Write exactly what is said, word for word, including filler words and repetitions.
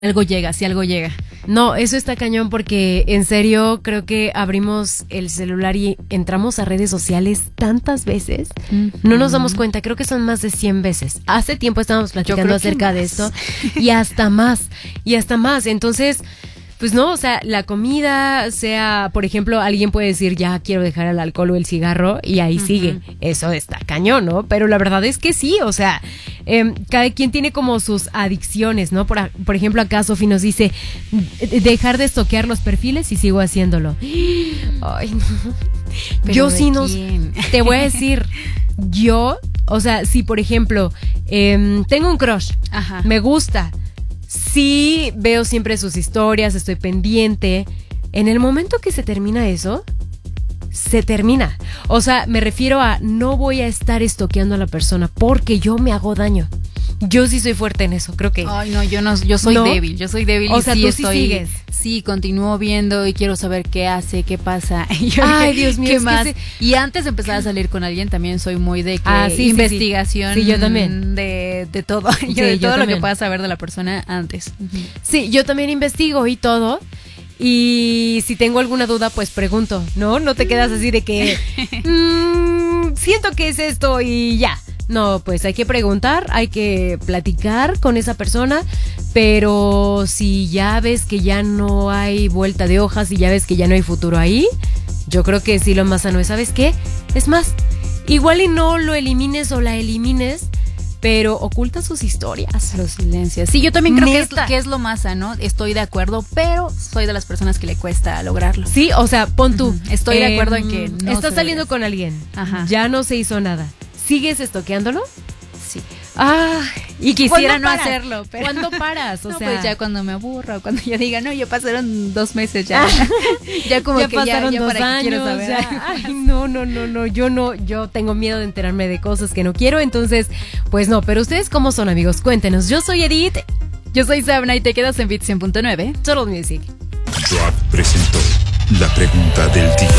Algo llega, si algo llega. No, eso está cañón porque en serio creo que abrimos el celular y entramos a redes sociales tantas veces. Mm-hmm. No nos damos cuenta, creo que son más de cien veces. Hace tiempo estábamos platicando acerca de esto y hasta más, y hasta más. Entonces, pues no, o sea, la comida, sea, por ejemplo, alguien puede decir, ya quiero dejar el alcohol o el cigarro y ahí uh-huh. sigue. Eso está cañón, ¿no? Pero la verdad es que sí, o sea, eh, cada quien tiene como sus adicciones, ¿no? Por, por ejemplo, acá Sofi nos dice, dejar de estoquear los perfiles y sigo haciéndolo. Ay, no. Yo sí no, te voy a decir, yo, o sea, si por ejemplo, eh, tengo un crush, Ajá. me gusta, sí, veo siempre sus historias, estoy pendiente. En el momento que se termina eso, se termina. O sea, me refiero a no voy a estar estoqueando a la persona porque yo me hago daño. Yo sí soy fuerte en eso, creo que. Ay, no, yo no, yo soy ¿No? débil, yo soy débil. O y sea, sí tú estoy, sí sigues. Sí, continúo viendo y quiero saber qué hace, qué pasa. Yo, Ay, Dios mío, ¿qué es más? Que se... Y antes de empezar a salir con alguien también soy muy de que ah, sí, investigación. Sí, sí. sí, yo también. De, de todo, sí, yo de yo todo también. lo que pueda saber de la persona antes. Uh-huh. Sí, yo también investigo y todo. Y si tengo alguna duda, pues pregunto, ¿no? No te quedas así de que mmm, siento que es esto y ya. No, pues hay que preguntar, hay que platicar con esa persona, pero si ya ves que ya no hay vuelta de hojas y ya ves que ya no hay futuro ahí, yo creo que sí lo más sano es, ¿sabes qué? Es más, igual y no lo elimines o la elimines, pero oculta sus historias. Los silencios. Sí, yo también creo que es, que es lo más sano, estoy de acuerdo, pero soy de las personas que le cuesta lograrlo. Sí, o sea, pon tú. Uh-huh. Estoy eh, de acuerdo en que no estás saliendo con alguien, Ajá. ya no se hizo nada. ¿Sigues estoqueándolo? Sí. Ah, y quisiera no hacerlo, pero ¿cuándo paras? O no, sea, pues ya cuando me aburro, cuando yo diga, no, ya pasaron dos meses ya. ya como ya que pasaron ya, ya dos para años, que quiero saber. Ya. Ay, no, no, no, no, yo no, yo tengo miedo de enterarme de cosas que no quiero, entonces, pues no, pero ustedes cómo son, amigos, cuéntenos. Yo soy Edith, yo soy Sabna y te quedas en Beat cien punto nueve. Total Music. Drop presentó la pregunta del día.